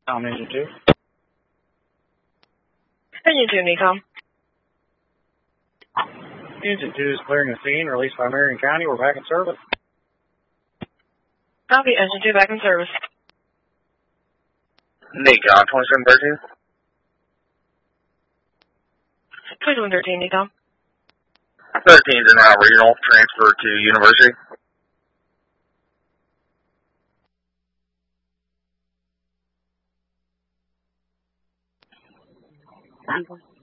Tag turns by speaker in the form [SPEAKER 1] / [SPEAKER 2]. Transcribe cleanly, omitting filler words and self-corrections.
[SPEAKER 1] Engine 2.
[SPEAKER 2] Engine 2, NECOM.
[SPEAKER 1] Engine 2 is clearing the scene, released by Marion County. We're back in service.
[SPEAKER 2] Copy, Engine 2 back in service.
[SPEAKER 3] NECOM 2713.
[SPEAKER 2] 2113, NECOM.
[SPEAKER 3] 13 is now regional, transfer to University.